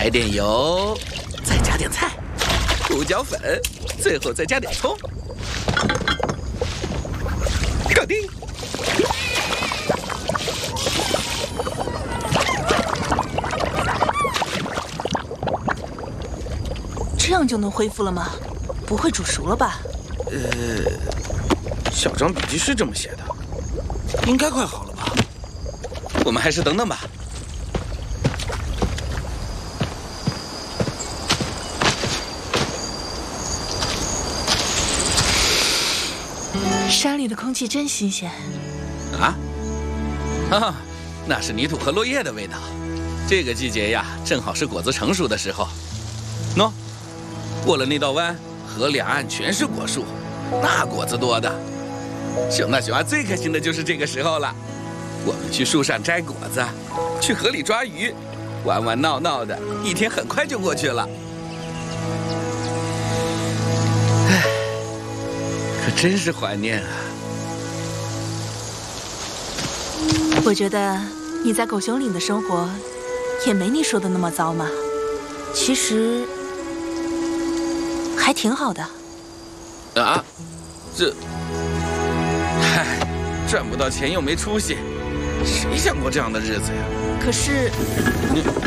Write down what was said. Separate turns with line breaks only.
来点油，再加点菜，胡椒粉，最后再加点葱，搞定。
这样就能恢复了吗？不会煮熟了吧？
小张笔记是这么写的，应该快好了吧？我们还是等等吧。
山里的空气真新鲜。
啊？那是泥土和落叶的味道。这个季节呀，正好是果子成熟的时候。喏，过了那道湾，河两岸全是果树，那果子多的。熊大熊二最开心的就是这个时候了。我们去树上摘果子，去河里抓鱼，玩玩闹闹的，一天很快就过去了。唉，可真是怀念啊！
我觉得你在狗熊岭的生活，也没你说的那么糟嘛。其实还挺好的。
啊，这，嗨，赚不到钱又没出息，谁想过这样的日子呀？
可是，